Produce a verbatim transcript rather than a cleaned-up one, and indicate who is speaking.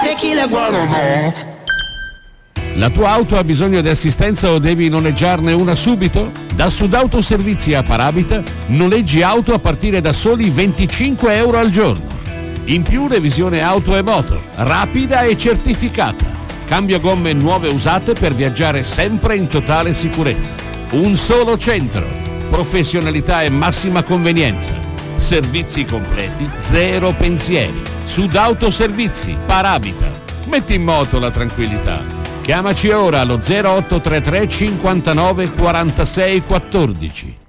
Speaker 1: tequila, guarda.
Speaker 2: La tua auto ha bisogno di assistenza o devi noleggiarne una subito? Da Sudauto Servizi a Parabita noleggi auto a partire da soli venticinque euro al giorno. In più revisione auto e moto, rapida e certificata. Cambio gomme nuove usate per viaggiare sempre in totale sicurezza. Un solo centro, professionalità e massima convenienza. Servizi completi, zero pensieri. Sudauto Servizi, Parabita. Metti in moto la tranquillità. Chiamaci ora allo zero otto tre tre cinquantanove quarantasei quattordici.